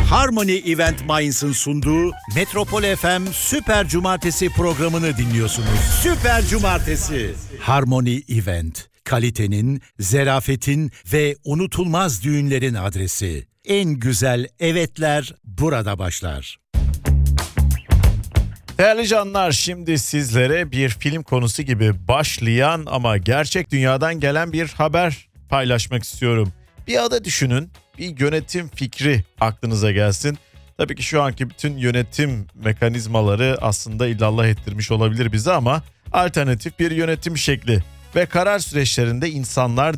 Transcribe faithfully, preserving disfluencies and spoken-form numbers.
Harmony Event Mainz'ın sunduğu Metropol F M Süper Cumartesi programını dinliyorsunuz. Süper Cumartesi. Harmony Event, kalitenin, zerafetin ve unutulmaz düğünlerin adresi. En güzel evetler burada başlar. Değerli canlar, şimdi sizlere bir film konusu gibi başlayan ama gerçek dünyadan gelen bir haber paylaşmak istiyorum. Bir ada düşünün, bir yönetim fikri aklınıza gelsin. Tabii ki şu anki bütün yönetim mekanizmaları aslında illallah ettirmiş olabilir bize ama alternatif bir yönetim şekli. Ve karar süreçlerinde insanlar